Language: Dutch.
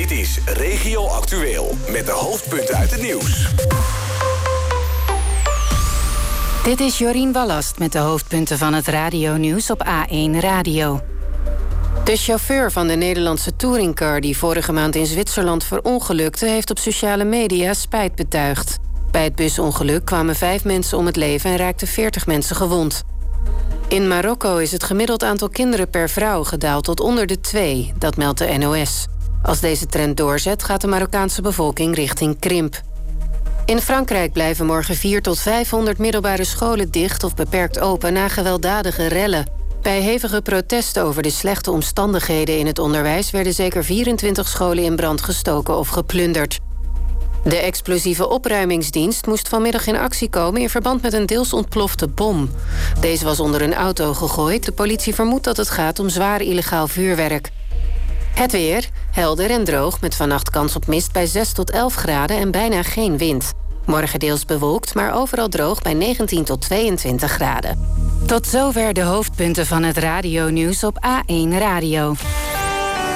Dit is Regio Actueel met de hoofdpunten uit het nieuws. Dit is Jorien Wallast met de hoofdpunten van het radionieuws op A1 Radio. De chauffeur van de Nederlandse touringcar die vorige maand in Zwitserland verongelukte, heeft op sociale media spijt betuigd. Bij het busongeluk kwamen 5 mensen om het leven en raakten 40 mensen gewond. In Marokko is het gemiddeld aantal kinderen per vrouw gedaald tot onder de 2, dat meldt de NOS. Als deze trend doorzet, gaat de Marokkaanse bevolking richting krimp. In Frankrijk blijven morgen 400 tot 500 middelbare scholen dicht of beperkt open na gewelddadige rellen. Bij hevige protesten over de slechte omstandigheden in het onderwijs werden zeker 24 scholen in brand gestoken of geplunderd. De explosieve opruimingsdienst moest vanmiddag in actie komen in verband met een deels ontplofte bom. Deze was onder een auto gegooid. De politie vermoedt dat het gaat om zwaar illegaal vuurwerk. Het weer, helder en droog met vannacht kans op mist bij 6 tot 11 graden en bijna geen wind. Morgen deels bewolkt, maar overal droog bij 19 tot 22 graden. Tot zover de hoofdpunten van het radionieuws op A1 Radio.